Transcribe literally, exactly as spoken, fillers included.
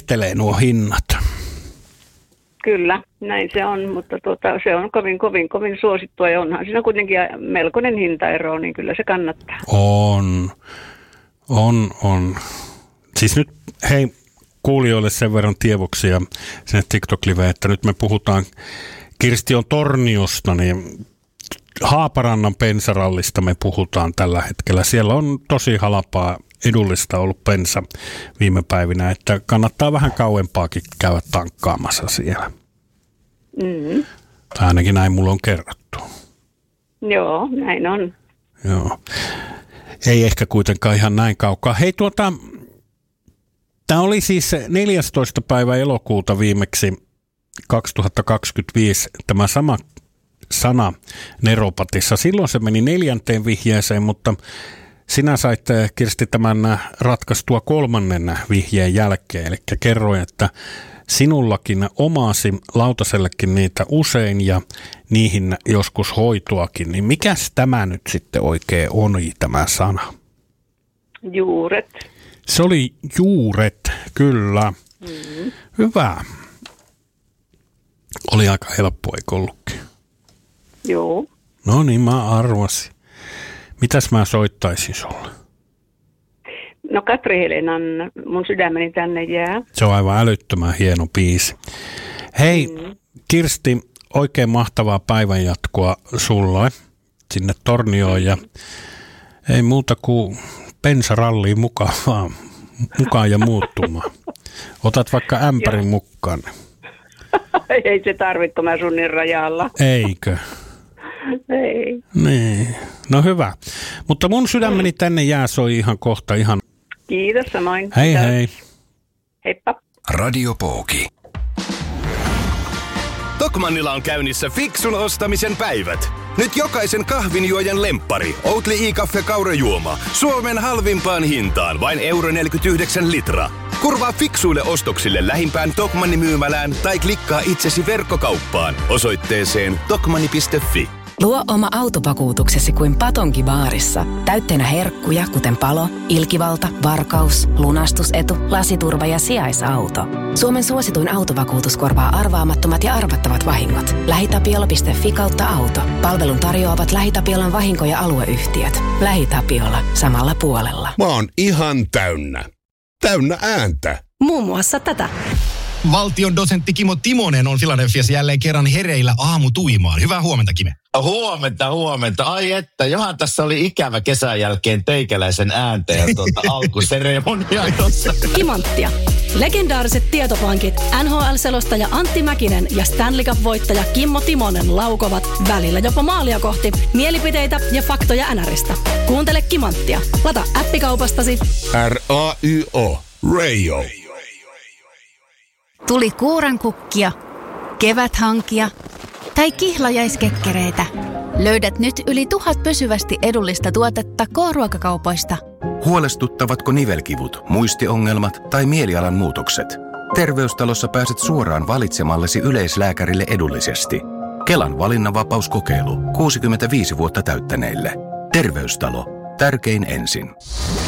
vaihtelee nuo hinnat. Kyllä, näin se on, mutta tuota, se on kovin, kovin, kovin suosittua ja onhan siinä kuitenkin melkoinen hintaero, niin kyllä se kannattaa. On, on, on. Siis nyt, hei, kuulijoille sen verran tievoksia sinne TikTok-liveen, että nyt me puhutaan Kirstion Torniosta, niin Haaparannan bensarallista me puhutaan tällä hetkellä. Siellä on tosi halpaa, edullista ollut bensa viime päivinä, että kannattaa vähän kauempaakin käydä tankkaamassa siellä. Mm. Tai ainakin näin mulla on kerrottu. Joo, näin on. Joo. Ei ehkä kuitenkaan ihan näin kaukaa. Hei tuota, tämä oli siis neljästoista päivä elokuuta viimeksi kaksituhattakaksikymmentäviisi tämä sama sana Neropatissa. Silloin se meni neljänteen vihjeeseen, mutta sinä sait, Kirsti, tämän ratkaistua kolmannen vihjeen jälkeen. Eli kerroin, että sinullakin omasi lautasellekin niitä usein ja niihin joskus hoitoakin. Niin mikäs tämä nyt sitten oikein on, tämä sana? Juuret. Se oli juuret, kyllä. Mm. Hyvä. Oli aika helppo, eikö ollutkin? Joo. No niin, mä arvasin. Mitäs mä soittaisin sulle? No Katri Helenan Mun sydämeni tänne jää. Se on aivan älyttömän hieno biisi. Hei, mm. Kirsti, oikein mahtavaa päivänjatkoa sulle sinne Tornioon ja ei muuta kuin bensaralliin mukaan vaan, mukaan ja muuttumaan. Otat vaikka ämpärin mukaan. Ei se tarvitse, mä sunnin rajalla. Eikö? Ei. Niin. No hyvä. Mutta mun sydämeni tänne jää soi ihan kohta ihan. Kiitos samoin. Hei Kiitos. hei. Heippa. Radio Pooki. Tokmannilla on käynnissä fiksun ostamisen päivät. Nyt jokaisen kahvinjuojan lemppari, Oatly i-kaffe kaurajuoma, Suomen halvimpaan hintaan, vain euro neljäkymmentäyhdeksän litra. Kurvaa fiksuille ostoksille lähimpään Tokmanni myymälään tai klikkaa itsesi verkkokauppaan osoitteeseen tokmanni piste fi. Luo oma autovakuutuksesi kuin Patonki baarissa. Täytteenä herkkuja, kuten palo, ilkivalta, varkaus, lunastusetu, lasiturva ja sijaisauto. Suomen suosituin autovakuutus korvaa arvaamattomat ja arvattavat vahingot. lähitapiola piste fi kautta auto. Palvelun tarjoavat LähiTapiolan vahinko- ja alueyhtiöt. LähiTapiola. Samalla puolella. Mä oon ihan täynnä. Täynnä ääntä. Muun muassa tätä. Valtion dosentti Kimmo Timonen on Filadelfiassa jälleen kerran hereillä aamutuimaan. Hyvää huomenta, Kime. Huomenta, huomenta. Ai että, johan tässä oli ikävä kesän jälkeen teikäläisen ääntä ja tuota alkuseremoniaa tuossa. Kimanttia. Legendaariset tietopankit, N H L-selostaja Antti Mäkinen ja Stanley Cup-voittaja Kimmo Timonen laukovat välillä jopa maalia kohti mielipiteitä ja faktoja Näristä. Kuuntele Kimanttia. Lata appikaupastasi. R A Y O. Radio. Tuli kuurankukkia, keväthankia tai kihlajaiskekkereitä. Löydät nyt yli tuhat pysyvästi edullista tuotetta K-ruokakaupoista. Huolestuttavatko nivelkivut, muistiongelmat tai mielialan muutokset? Terveystalossa pääset suoraan valitsemallesi yleislääkärille edullisesti. Kelan valinnanvapauskokeilu kuusikymmentäviisi vuotta täyttäneille. Terveystalo. Tärkein ensin.